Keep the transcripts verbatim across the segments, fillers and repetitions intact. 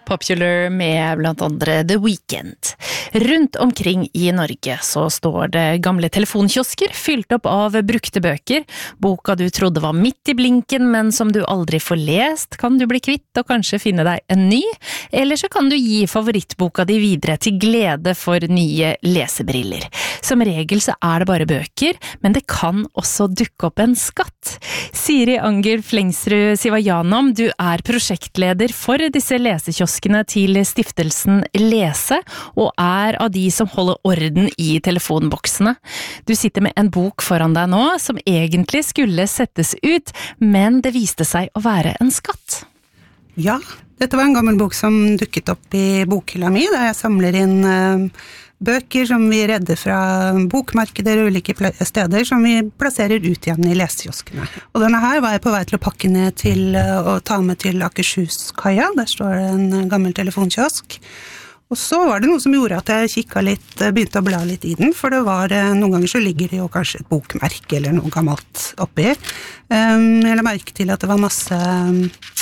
Popular med blant andre The Weeknd. Rundt omkring i Norge så står det gamle telefonkiosker fylt opp av brukte bøker. Boka du trodde var midt i blinken, men som du aldri får lest, kan du bli kvitt og kanskje finne deg en ny. Eller så kan du gi favorittboka di videre til glede for nye lesebriller. Som regel så er det bare bøker, men det kan også dukke opp en skatt. Siri Anger Flengsrud Sivajanam, du er prosjektleder for disse lesekioskene til stiftelsen Lese, og er av de som holder orden i telefonboksene. Du sitter med en bok foran deg nå, som egentlig skulle settes ut, men det viste seg å være en skatt. Ja, dette var en gammel bok som dukket opp i bokhylla mi, der jeg samler inn uh, bøker som vi redder fra bokmarkeder og ulike steder, som vi plasserer ut igjen i lesekioskene. Og denne her var jeg på vei til å pakke ned til uh, og ta med til Akershus-kaia. Der står det en gammel telefonkiosk. Og så var det noe som gjorde at jeg kikket litt, begynte å bla litt i den, for det var, noen ganger så ligger det jo kanskje et bokmerke eller noe gammelt oppi. Um, jeg la merke til at det var masse um,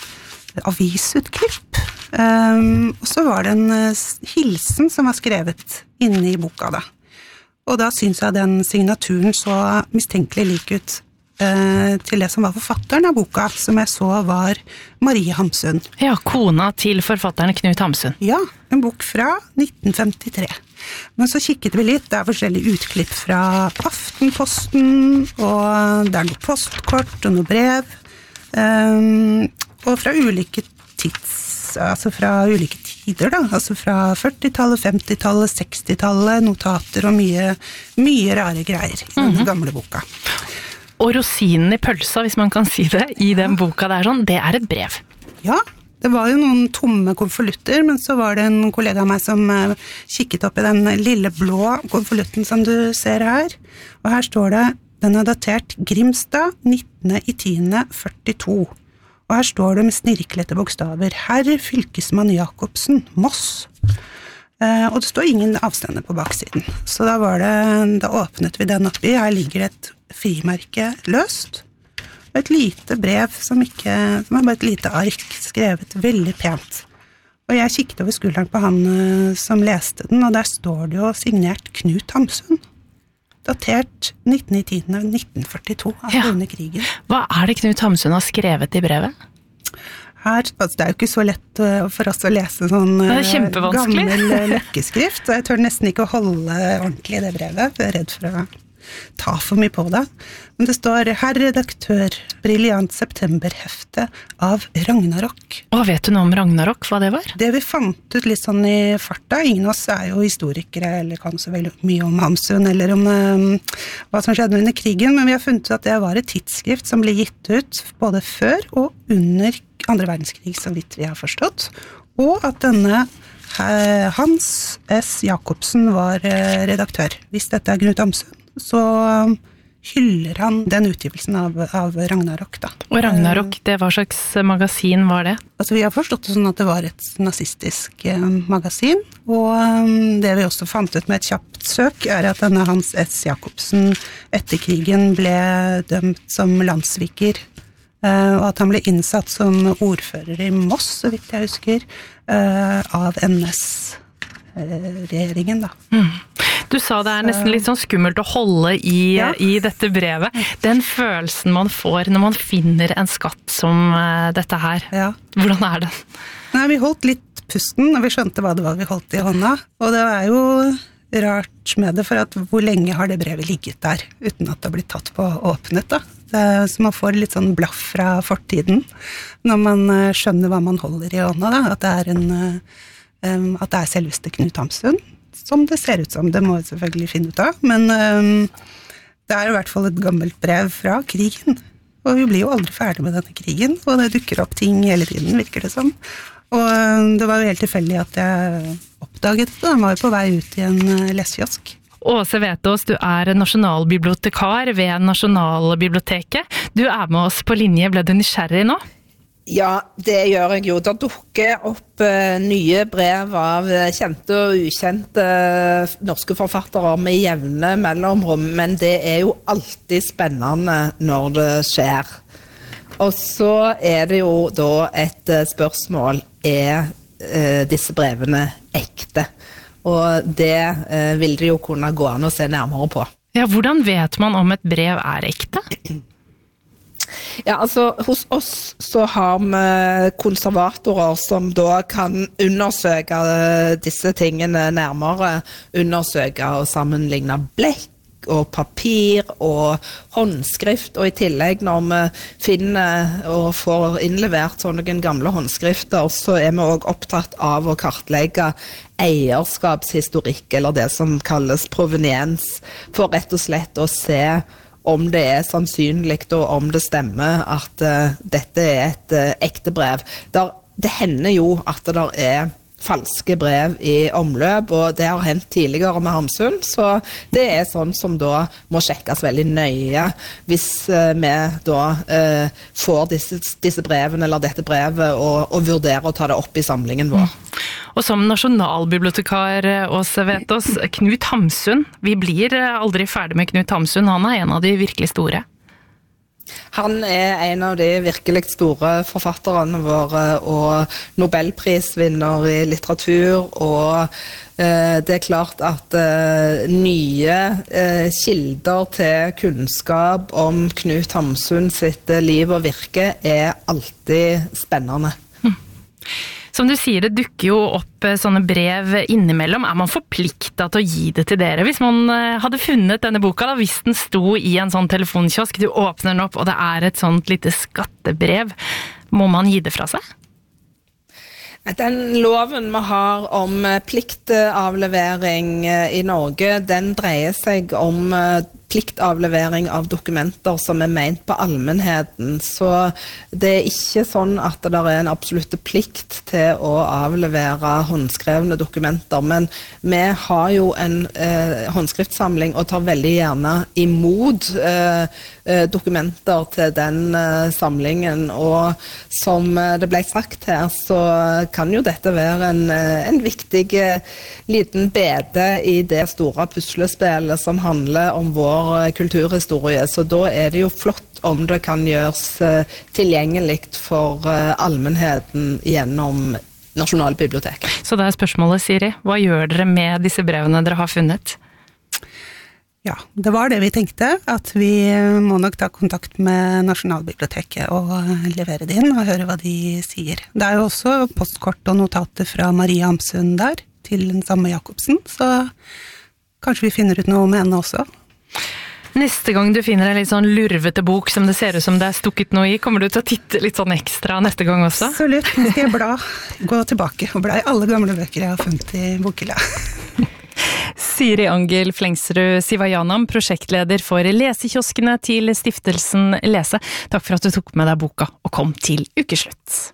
avisutklipp. Um, og så var det en uh, hilsen som var skrevet inne i boka da. Og da synes jeg den signaturen så mistenkelig lik ut uh, til det som var forfatteren av boka, som jeg så var Marie Hamsun. Ja, kona til forfatteren Knut Hamsun. Ja, en bok fra nitten femtitre. Men så kikket vi litt, det er forskjellige utklipp fra Aftenposten, og det er noe postkort og noe brev, um, og fra ulike tids, altså fra ulike tider da, altså fra førtitallet, femtitallet, sekstitallet, notater og mye, mye rare greier i denne mm-hmm. gamle boka. Og rosinen i pølsa, hvis man kan si det, i den boka der sånn, det er et brev. Ja, det var jo noen tomme konvolutter, men så var det en kollega av meg som kikket opp i den lille blå konvolutten som du ser her. Og her står det, den er datert Grimstad, nittende oktober førtito. Og her står det med snirklete bokstaver, Herr Fylkesmann Jacobsen, Moss. Eh, og det står ingen avstender på baksiden. Så da var det, da åpnet vi den oppi, her ligger det et frimerke løst, og et lite brev som ikke, som er bare et lite ark, skrevet veldig pent. Og jeg kikket over skulderen på han uh, som leste den, og der står det jo signert Knut Hamsun. Datert nittende oktober nitten førtito, altså ja. Under krigen. Hva er det Knut Hamsun har skrevet i brevet? Her, altså det er jo ikke så lett uh, for oss å lese sånn uh, gammel uh, løkkeskrift, så jeg tør nesten ikke å holde ordentlig i det brevet, jeg er redd for å ta for mye på det. Men det står Herr redaktør, briljant septemberhefte av Ragnarok. Og vet du noe om Ragnarok, hva det var? Det vi fant ut litt sånn i farta, ingen av oss er jo historikere eller kan så veldig mye om Hamsun eller om um, hva som skjedde under krigen, men vi har funnet ut at det var et tidsskrift som ble gitt ut både før og under andre verdenskrig, så vidt vi har forstått, og at denne uh, Hans S. Jacobsen var uh, redaktør. Hvis dette er Knut Hamsun, så hyller han den utgivelsen av, av Ragnarok da. Og Ragnarok, det hva slags magasin var det? Altså vi har forstått det sånn at det var et nazistisk eh, magasin, og um, det vi også fant ut med et kjapt søk er at denne Hans S. Jacobsen etter krigen ble dømt som landssviker, eh, og at han ble innsatt som ordfører i Moss, så vidt jeg husker, eh, av N S-regjeringen da. Mm. Du sa det er nesten litt sånn skummelt å holde i, ja. I dette brevet. Den følelsen man får når man finner en skatt som uh, dette her. Ja. Hvordan er det? Nei, vi holdt litt pusten, og vi skjønte hva det var vi holdt i hånda. Og det er jo rart med det, for at hvor lenge har det brevet ligget der, uten at det har blitt tatt på og åpnet da. Det er, så man får litt sånn blaff fra fortiden, når man uh, skjønner hva man holder i hånda da. At det er, en, uh, um, at det er selveste Knut Hamsun. Som det ser ut som, det må vi selvfølgelig finne ut av, men um, det er i hvert fall et gammelt brev fra krigen, og vi blir jo aldri ferdig med denne krigen, og det dukker opp ting hele tiden, virker det som. Og um, det var jo helt tilfeldig at jeg oppdaget det, den var jo på vei ut i en uh, lesekiosk. Åse Vetås, du er nasjonalbibliotekar ved Nasjonalbiblioteket. Du er med oss på linje, ble du nysgjerrig nå? Ja, det gjør jeg jo. Det dukker opp uh, nye brev av uh, kjente og ukjente uh, norske forfattere med jevne mellomrom, men det er jo alltid spennende når det skjer. Og så er det jo da et uh, spørsmål, er eh, disse brevene ekte. Og det eh, vil det jo kunne gå an å se nærmere på. Ja, hvordan vet man om et brev er ekte? Ja, altså hos oss så har vi konservatorer som da kan undersøke disse tingene nærmere, undersøke og sammenligne blekk og papir og håndskrift, og i tillegg når vi finner og får innlevert sånne gamle håndskrifter, så er vi også opptatt av å kartlegge eierskapshistorikk, eller det som kalles proveniens, for rett og slett å se om det er sannsynlig og om det stemmer at uh, dette er et uh, ekte brev. Der, det hender jo at det er falske brev i omløp, og det har hendt tidligere med Hamsun, så det er sånn som da må sjekkes veldig nøye hvis uh, vi da uh, får disse, disse brevene eller dette brevet og, og vurderer å ta det opp i samlingen vår. Mm. Og som nasjonalbibliotekar Åse Vetås, Knut Hamsun, vi blir aldri ferdig med Knut Hamsun, han er en av de virkelig store. Han er en av de virkelig store forfatterne våre, og Nobelprisvinner i litteratur, og eh, det er klart at eh, nye eh, kilder til kunnskap om Knut Hamsun sitt liv og virke er alltid spennende. Mm. Som du sier, det dukker jo opp sånne brev innimellom. Er man forpliktet til å gi det til dere? Hvis man hadde funnet denne boka, da, hvis den sto i en sånn telefonkiosk, du åpner den opp, og det er et sånt lite skattebrev, må man gi det fra seg? Den loven vi har om pliktavlevering i Norge, den dreier seg om pliktavlevering av dokumenter som er ment på allmennheten. Så det er ikke sånn at det er en absolutt plikt til å avlevere håndskrevne dokumenter, men vi har jo en eh, håndskriftsamling og tar veldig gjerne imot eh, dokumenter til den eh, samlingen, og som det ble sagt her, så kan jo dette være en, en viktig liten bede i det store puslespillet som handler om vår kulturhistorie, så da er det jo flott om det kan gjøres tilgjengelig for allmennheten gjennom Nasjonalbiblioteket. Så det er spørsmålet, Siri. Hva gjør dere med disse brevene dere har funnet? Ja, det var det vi tenkte, at vi må nok ta kontakt med Nasjonalbiblioteket og levere det inn og høre hva de sier. Det er jo også postkort og notater fra Marie Hamsun der, til den samme Jacobsen, så kanskje vi finner ut noe med henne også. Neste gang du finner en litt sånn lurvete bok som det ser ut som det er stukket noe i, kommer du til å titte litt sånn ekstra neste gang også? Absolutt, nå skal jeg bla, gå tilbake og bla i alle gamle bøker jeg har funnet i bokhylla. Siri Angel Flengsrud Sivajanam, prosjektleder for lesekioskene til stiftelsen Lese. Takk for at du tok med deg boka og kom til ukeslutt.